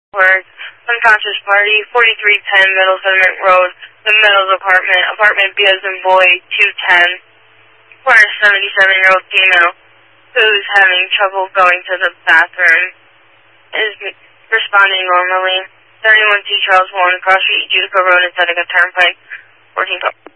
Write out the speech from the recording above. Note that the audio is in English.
Word. Unconscious party, 4310 Middle Settlement Road, the Meadows apartment, apartment B as in boy, 210. For a 77-year-old female who's having trouble going to the bathroom, is responding normally. 31 T. Charles 1, Cross Street, Utica Road, and Seneca Turnpike, 14 call.